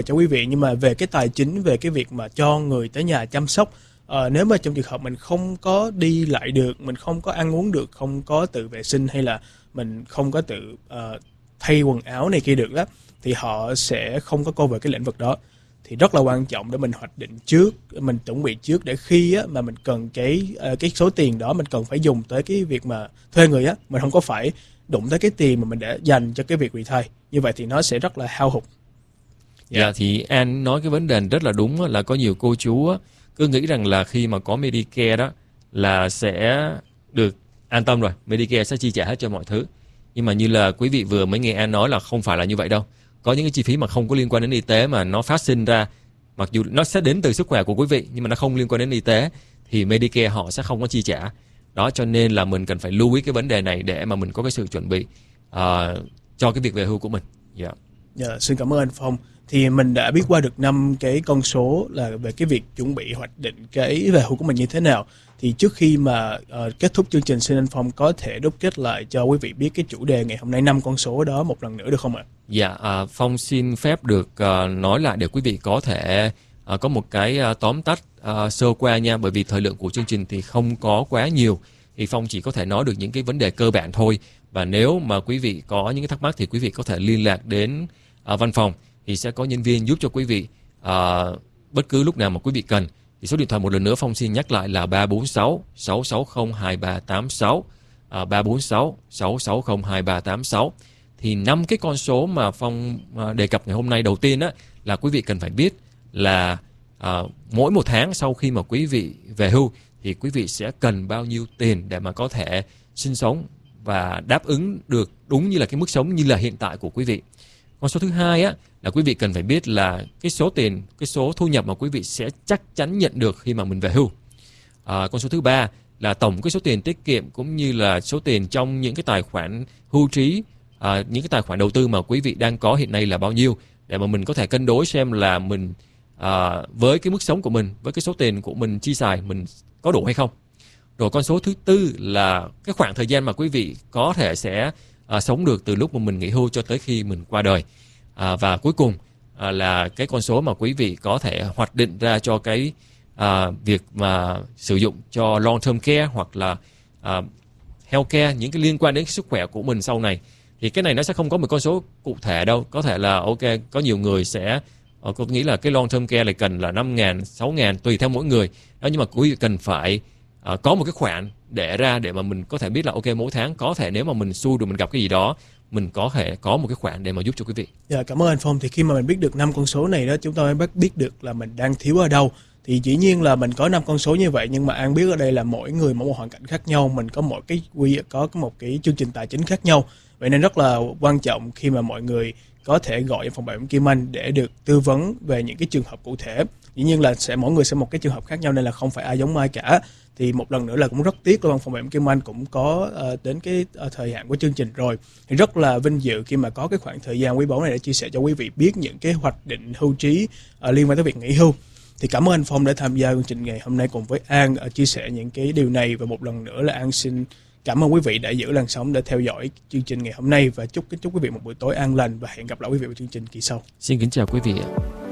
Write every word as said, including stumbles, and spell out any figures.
cho quý vị. Nhưng mà về cái tài chính, về cái việc mà cho người tới nhà chăm sóc, ờ, nếu mà trong trường hợp mình không có đi lại được, mình không có ăn uống được, không có tự vệ sinh, hay là mình không có tự uh, thay quần áo này kia được đó, thì họ sẽ không có cover cái lĩnh vực đó. Thì rất là quan trọng để mình hoạch định trước, mình chuẩn bị trước, để khi á, mà mình cần cái uh, cái số tiền đó mình cần phải dùng tới cái việc mà thuê người á, mình không có phải đụng tới cái tiền mà mình đã dành cho cái việc retire. Như vậy thì nó sẽ rất là hao hụt. Dạ yeah, thì An nói cái vấn đề rất là đúng, là có nhiều cô chú cứ nghĩ rằng là khi mà có Medicare đó là sẽ được an tâm rồi, Medicare sẽ chi trả hết cho mọi thứ. Nhưng mà như là quý vị vừa mới nghe An nói là không phải là như vậy đâu. Có những cái chi phí mà không có liên quan đến y tế mà nó phát sinh ra, mặc dù nó sẽ đến từ sức khỏe của quý vị nhưng mà nó không liên quan đến y tế, thì Medicare họ sẽ không có chi trả. Đó, cho nên là mình cần phải lưu ý cái vấn đề này để mà mình có cái sự chuẩn bị uh, cho cái việc về hưu của mình. Dạ. Yeah. Yeah, xin cảm ơn anh Phong. Thì mình đã biết qua được năm cái con số là về cái việc chuẩn bị hoạch định cái về hưu của mình như thế nào. Thì trước khi mà uh, kết thúc chương trình, xin anh Phong có thể đúc kết lại cho quý vị biết cái chủ đề ngày hôm nay, năm con số đó một lần nữa được không ạ? Dạ, uh, Phong xin phép được uh, nói lại để quý vị có thể uh, có một cái uh, tóm tắt uh, sơ qua nha. Bởi vì thời lượng của chương trình thì không có quá nhiều, thì Phong chỉ có thể nói được những cái vấn đề cơ bản thôi. Và nếu mà quý vị có những cái thắc mắc thì quý vị có thể liên lạc đến uh, văn phòng, thì sẽ có nhân viên giúp cho quý vị uh, bất cứ lúc nào mà quý vị cần. Thì số điện thoại một lần nữa Phong xin nhắc lại là ba bốn sáu sáu sáu không hai ba tám sáu, uh, ba bốn sáu sáu sáu không hai ba tám sáu. Thì năm cái con số mà Phong uh, đề cập ngày hôm nay, đầu tiên á, là quý vị cần phải biết là uh, mỗi một tháng sau khi mà quý vị về hưu thì quý vị sẽ cần bao nhiêu tiền để mà có thể sinh sống và đáp ứng được đúng như là cái mức sống như là hiện tại của quý vị. Con số thứ hai á, là quý vị cần phải biết là cái số tiền, cái số thu nhập mà quý vị sẽ chắc chắn nhận được khi mà mình về hưu. À, con số thứ ba là tổng cái số tiền tiết kiệm cũng như là số tiền trong những cái tài khoản hưu trí, à, những cái tài khoản đầu tư mà quý vị đang có hiện nay là bao nhiêu, để mà mình có thể cân đối xem là mình à, với cái mức sống của mình, với cái số tiền của mình chi xài, mình có đủ hay không. Rồi con số thứ tư là cái khoảng thời gian mà quý vị có thể sẽ à, sống được từ lúc mà mình nghỉ hưu cho tới khi mình qua đời. À, và cuối cùng à, là cái con số mà quý vị có thể hoạch định ra cho cái à, việc mà sử dụng cho long term care hoặc là à, health care, những cái liên quan đến sức khỏe của mình sau này. Thì cái này nó sẽ không có một con số cụ thể đâu. Có thể là ok, có nhiều người sẽ uh, có nghĩ là cái long term care này cần là năm ngàn, sáu ngàn tùy theo mỗi người đó, nhưng mà quý vị cần phải uh, có một cái khoản để ra để mà mình có thể biết là ok, mỗi tháng có thể nếu mà mình xui được, mình gặp cái gì đó, mình có thể có một cái khoản để mà giúp cho quý vị. Dạ, cảm ơn anh Phong. Thì khi mà mình biết được năm con số này đó, chúng ta mới biết được là mình đang thiếu ở đâu. Thì dĩ nhiên là mình có năm con số như vậy, nhưng mà An biết ở đây là mỗi người mỗi một hoàn cảnh khác nhau, mình có mỗi cái quy có một cái chương trình tài chính khác nhau. Vậy nên rất là quan trọng khi mà mọi người có thể gọi phòng bảo hiểm Kim Anh để được tư vấn về những cái trường hợp cụ thể. Dĩ nhiên là sẽ mỗi người sẽ một cái trường hợp khác nhau nên là không phải ai giống ai cả. Thì một lần nữa là cũng rất tiếc là phòng bảo hiểm Kim Anh cũng có uh, đến cái uh, thời hạn của chương trình rồi. Thì rất là vinh dự khi mà có cái khoảng thời gian quý báu này để chia sẻ cho quý vị biết những cái hoạch định hưu trí uh, liên quan tới việc nghỉ hưu. Thì cảm ơn anh Phong đã tham gia chương trình ngày hôm nay cùng với An uh, chia sẻ những cái điều này. Và một lần nữa là An xin cảm ơn quý vị đã giữ làn sóng để theo dõi chương trình ngày hôm nay, và chúc chúc quý vị một buổi tối an lành và hẹn gặp lại quý vị vào chương trình kỳ sau. Xin kính chào quý vị ạ.